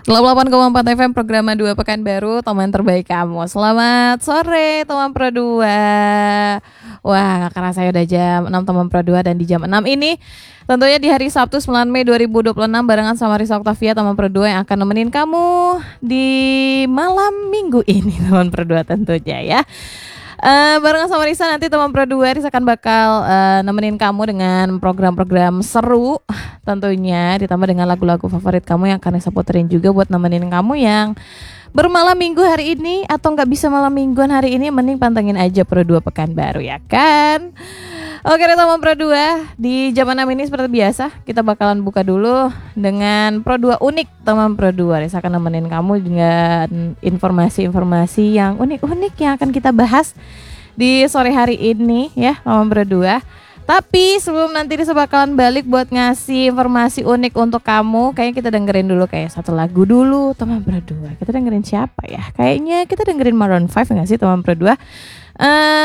88,4 FM program 2 Pekanbaru, teman terbaik kamu. Selamat sore teman Pro 2. Wah, gak kerasa ya udah jam 6 teman Pro 2. Dan di jam 6 ini tentunya di hari Sabtu 9 Mei 2026 barengan sama Risa Oktavia teman Pro 2 yang akan nemenin kamu di malam minggu ini teman Pro 2 tentunya ya. Barengan sama Risa nanti teman Pro 2 Risa akan bakal nemenin kamu dengan program-program seru tentunya, ditambah dengan lagu-lagu favorit kamu yang akan Risa puterin juga buat nemenin kamu yang bermalam minggu hari ini atau nggak bisa malam mingguan hari ini, mending pantengin aja Pro 2 Pekanbaru ya kan. Oke deh teman Pro 2, di jam 6 ini seperti biasa kita bakalan buka dulu dengan Pro 2 unik teman Pro 2. Risa akan nemenin kamu dengan informasi-informasi yang unik-unik yang akan kita bahas di sore hari ini ya teman Pro 2. Tapi sebelum nanti Risa bakalan balik buat ngasih informasi unik untuk kamu, kayaknya kita dengerin dulu kayak satu lagu dulu teman Pro 2. Kita dengerin siapa ya? Kayaknya kita dengerin Maroon 5 nggak sih teman Pro 2?